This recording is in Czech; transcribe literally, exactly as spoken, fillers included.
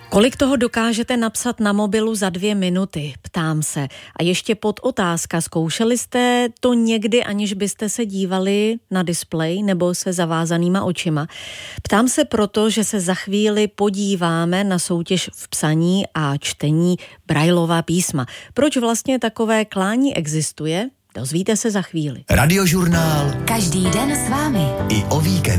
Kolik toho dokážete napsat na mobilu za dvě minuty? Ptám se. A ještě pod otázka, zkoušeli jste to někdy, aniž byste se dívali na displej nebo se zavázanýma očima? Ptám se proto, že se za chvíli podíváme na soutěž v psaní a čtení Braillová písma. Proč vlastně takové klání existuje? Dozvíte se za chvíli. Radiožurnál. Každý den s vámi. I o víkendu.